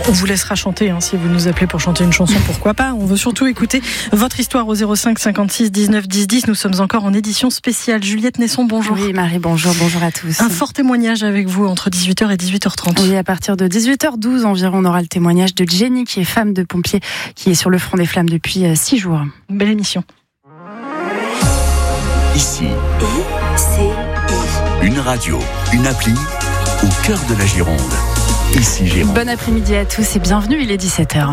On vous laissera chanter, si vous nous appelez pour chanter une chanson, pourquoi pas. On veut surtout écouter votre histoire au 05 56 19 10 10. Nous sommes encore en édition spéciale. Juliette Nesson, bonjour. Oui, Marie, bonjour à tous. Un fort témoignage avec vous entre 18h et 18h30. Oui, à partir de 18h12 environ, on aura le témoignage de Jenny, qui est femme de pompier, qui est sur le front des flammes depuis 6 jours. Belle émission. Ici, une radio, une appli au cœur de la Gironde. Ici Gironde. Bon après-midi à tous et bienvenue, il est 17h.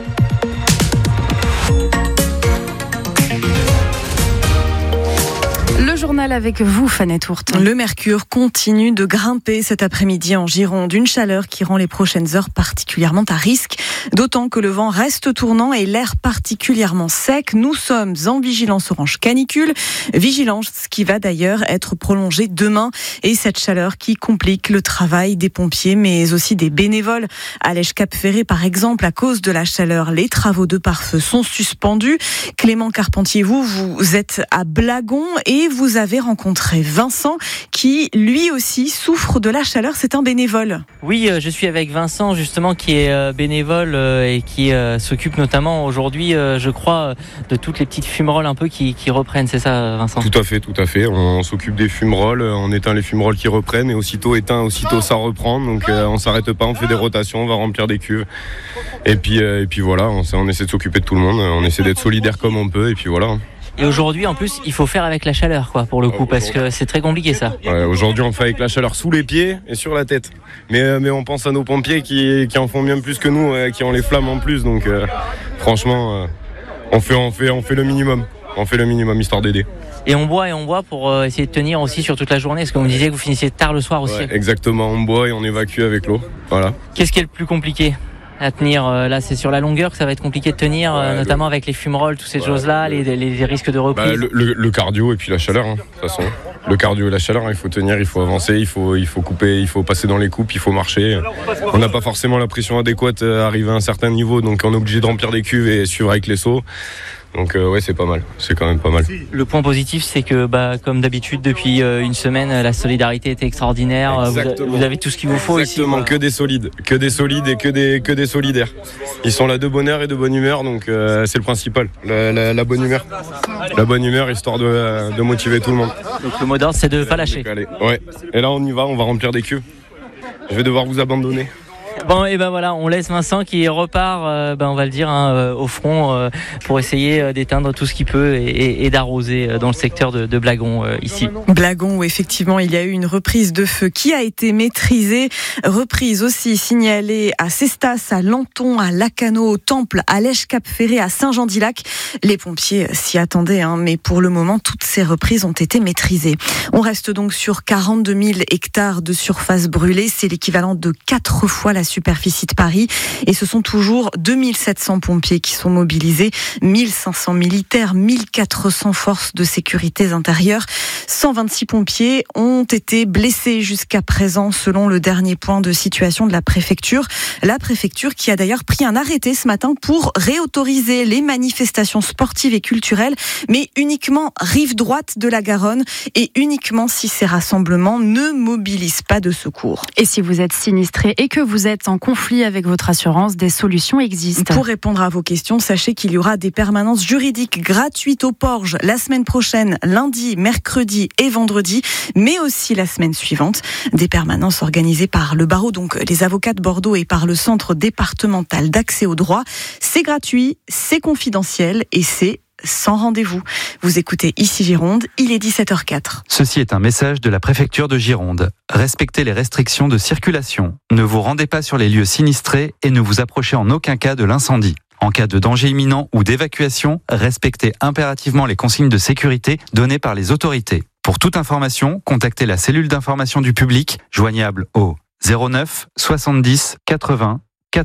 Le journal avec vous, Fanette Hourte. Le mercure continue de grimper cet après-midi en Gironde. Une chaleur qui rend les prochaines heures particulièrement à risque. D'autant que le vent reste tournant et l'air particulièrement sec. Nous sommes en vigilance orange canicule. Vigilance qui va d'ailleurs être prolongée demain. Et cette chaleur qui complique le travail des pompiers, mais aussi des bénévoles. À l'Èche-Cap-Ferré, par exemple, à cause de la chaleur, les travaux de pare-feu sont suspendus. Clément Carpentier, vous êtes à Blagon et vous avez rencontré Vincent qui, lui aussi, souffre de la chaleur. C'est un bénévole. Oui, je suis avec Vincent, justement, qui est bénévole et qui s'occupe notamment aujourd'hui, je crois, de toutes les petites fumerolles un peu qui reprennent. C'est ça, Vincent ? Tout à fait. On s'occupe des fumerolles, on éteint les fumerolles qui reprennent et aussitôt éteint, aussitôt ça reprend. Donc on s'arrête pas, on fait des rotations, on va remplir des cuves. Et puis voilà, on essaie de s'occuper de tout le monde, on essaie d'être solidaire comme on peut et puis voilà. Et aujourd'hui, en plus, il faut faire avec la chaleur, pour le coup, parce que c'est très compliqué, ça. Ouais, aujourd'hui, on fait avec la chaleur sous les pieds et sur la tête. Mais on pense à nos pompiers qui en font bien plus que nous, qui ont les flammes en plus. Donc, franchement, on fait le minimum. On fait le minimum, histoire d'aider. Et on boit pour essayer de tenir aussi sur toute la journée. Parce que vous me disiez que vous finissiez tard le soir aussi. Ouais, exactement, on boit et on évacue avec l'eau. Voilà. Qu'est-ce qui est le plus compliqué à tenir? Là, c'est sur la longueur que ça va être compliqué de tenir, notamment avec les fumerolles, toutes ces choses-là, les risques de reprise. Le cardio et puis la chaleur, de toute façon. Le cardio et la chaleur, il faut tenir, il faut avancer, il faut couper, il faut passer dans les coupes, il faut marcher. On n'a pas forcément la pression adéquate à arriver à un certain niveau, donc on est obligé de remplir des cuves et suivre avec les seaux. Donc c'est pas mal, c'est quand même pas mal. Le point positif, c'est que comme d'habitude depuis une semaine, la solidarité était extraordinaire. Vous avez tout ce qu'il vous faut. Exactement, ici. Exactement, que des solides et que des solidaires. Ils sont là de bonne heure et de bonne humeur, donc c'est le principal, la bonne humeur. La bonne humeur, histoire de motiver tout le monde. Donc le mot d'ordre, c'est de ne pas lâcher. Ouais, et là on y va, on va remplir des cuves. Je vais devoir vous abandonner. Bon, et voilà, on laisse Vincent qui repart, on va le dire, au front pour essayer d'éteindre tout ce qu'il peut et d'arroser dans le secteur de Blagon ici. Blagon, où effectivement il y a eu une reprise de feu qui a été maîtrisée. Reprise aussi signalée à Cestas, à Lanton, à Lacano, au Temple, à l'Èche-Cap-Ferré, à Saint-Jean-d'Ilac. Les pompiers s'y attendaient, mais pour le moment, toutes ces reprises ont été maîtrisées. On reste donc sur 42 000 hectares de surface brûlée. C'est l'équivalent de 4 fois la superficie de Paris, et ce sont toujours 2700 pompiers qui sont mobilisés, 1500 militaires, 1400 forces de sécurité intérieure. 126 pompiers ont été blessés jusqu'à présent, selon le dernier point de situation de la préfecture. La préfecture qui a d'ailleurs pris un arrêté ce matin pour réautoriser les manifestations sportives et culturelles, mais uniquement rive droite de la Garonne et uniquement si ces rassemblements ne mobilisent pas de secours. Et si vous êtes sinistré et que vous êtes en conflit avec votre assurance, des solutions existent. Pour répondre à vos questions, sachez qu'il y aura des permanences juridiques gratuites au Porge la semaine prochaine, lundi, mercredi et vendredi, mais aussi la semaine suivante. Des permanences organisées par le barreau, donc les avocats de Bordeaux, et par le centre départemental d'accès au droit. C'est gratuit, c'est confidentiel et c'est sans rendez-vous. Vous écoutez Ici Gironde, il est 17h04. Ceci est un message de la préfecture de Gironde. Respectez les restrictions de circulation. Ne vous rendez pas sur les lieux sinistrés et ne vous approchez en aucun cas de l'incendie. En cas de danger imminent ou d'évacuation, respectez impérativement les consignes de sécurité données par les autorités. Pour toute information, contactez la cellule d'information du public, joignable au 09 70 80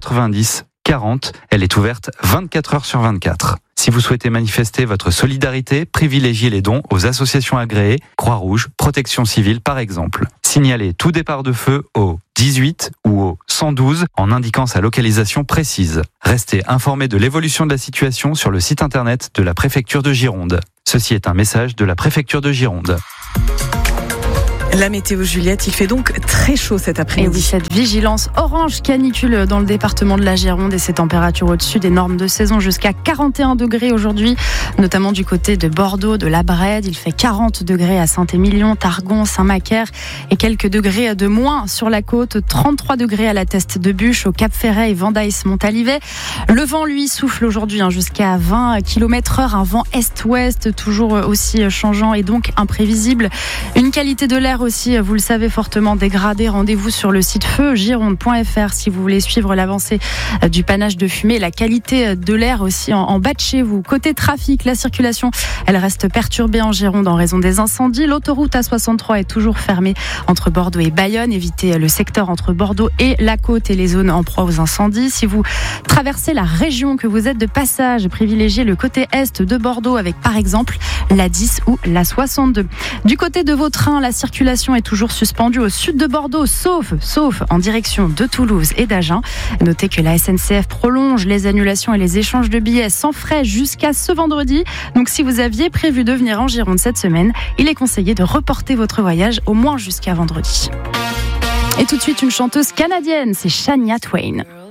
90 40. Elle est ouverte 24 heures sur 24. Si vous souhaitez manifester votre solidarité, privilégiez les dons aux associations agréées, Croix-Rouge, Protection Civile par exemple. Signalez tout départ de feu au 18 ou au 112 en indiquant sa localisation précise. Restez informés de l'évolution de la situation sur le site internet de la préfecture de Gironde. Ceci est un message de la préfecture de Gironde. La météo Juliette, il fait donc très chaud cet après-midi. Et oui, cette vigilance orange canicule dans le département de la Gironde et ces températures au-dessus des normes de saison jusqu'à 41 degrés aujourd'hui, notamment du côté de Bordeaux, de la Brède. Il fait 40 degrés à Saint-Émilion, Targon, Saint-Macaire et quelques degrés de moins sur la côte. 33 degrés à la Teste de Bûche, au Cap-Ferret et Vendaïs-Montalivet. Le vent, lui, souffle aujourd'hui jusqu'à 20 km/h, un vent est-ouest, toujours aussi changeant et donc imprévisible. Une qualité de l'air aussi, vous le savez, fortement dégradée. Rendez-vous sur le site feugironde.fr si vous voulez suivre l'avancée du panache de fumée. La qualité de l'air aussi en bas de chez vous. Côté trafic, la circulation, elle reste perturbée en Gironde en raison des incendies. L'autoroute A63 est toujours fermée entre Bordeaux et Bayonne. Évitez le secteur entre Bordeaux et la côte et les zones en proie aux incendies. Si vous traversez la région, que vous êtes de passage, privilégiez le côté est de Bordeaux avec par exemple la 10 ou la 62. Du côté de vos trains, la circulation est toujours suspendue au sud de Bordeaux, sauf en direction de Toulouse et d'Agen. Notez que la SNCF prolonge les annulations et les échanges de billets sans frais jusqu'à ce vendredi. Donc si vous aviez prévu de venir en Gironde cette semaine, il est conseillé de reporter votre voyage au moins jusqu'à vendredi. Et tout de suite, une chanteuse canadienne, c'est Shania Twain.